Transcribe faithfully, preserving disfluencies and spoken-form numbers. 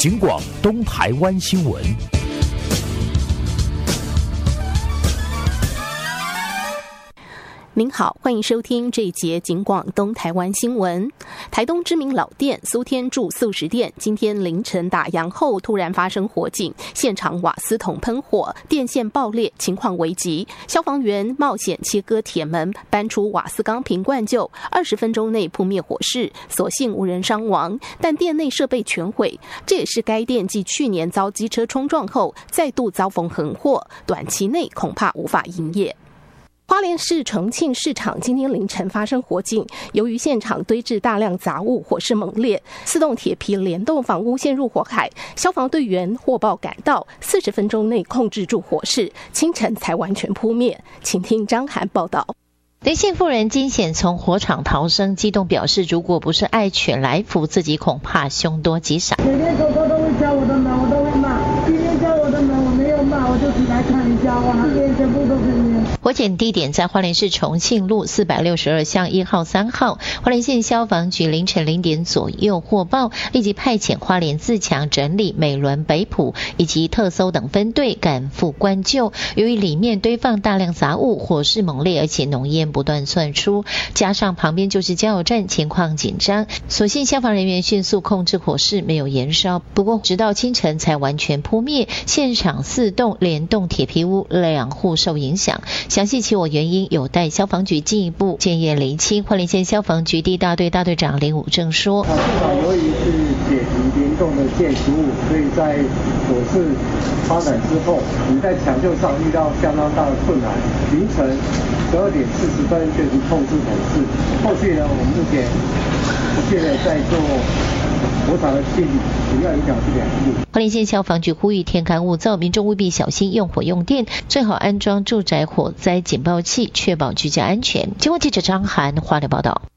警广东台湾新闻。 您好，欢迎收听这一节警广东台湾新闻。台东知名老店苏天柱素食店今天凌晨打烊后突然发生火警，现场瓦斯桶喷火，电线爆裂，情况危急。消防员冒险切割铁门，搬出瓦斯钢瓶灌救，二十分钟内扑灭火势，所幸无人伤亡，但店内设备全毁。这也是该店继去年遭机车冲撞后再度遭逢横祸，短期内恐怕无法营业。花莲市重庆市场今天凌晨发生火警，由于现场堆置大量杂物，火势猛烈，四栋铁皮联动房屋陷入火海，消防队员获报赶到，四十分钟内控制住火势，清晨才完全扑灭。请听张涵报道。 林姓妇人惊险从火场逃生，激动表示，如果不是爱犬来扶，自己恐怕凶多吉少。 每天狗狗都会敲我的门，我都会骂。今天敲我的门，我没有骂，我就只来看一下，哇，边全部都是烟。 火警地点在花莲市重庆路四百六十二巷一号、三号。花莲县消防局凌晨零点左右获报，立即派遣花莲自强、整理、美仑、北埔以及特搜等分队赶赴灌救。由于里面堆放大量杂物，火势猛烈，而且浓烟不断窜出，加上旁边就是加油站，情况紧张，所幸消防人员迅速控制火势，没有延烧。不过直到清晨才完全扑灭，现场四栋联动铁皮屋，两户受影响。详细起火原因有待消防局进一步建验厘清。花莲县消防局第一大队大队长林武正说： 现场由于是铁皮联动的建筑物，所以在火势发展之后，我们在抢救上遇到相当大的困难。凌晨十二点四十分确实控制火势，后续呢，我们目前现在在做火场的清理，主要影响是两户。 花莲县消防局呼吁天干物燥，民众务必小心用火用电，最好安装住宅火灾警报器，确保居家安全。经过记者张涵花莲报道。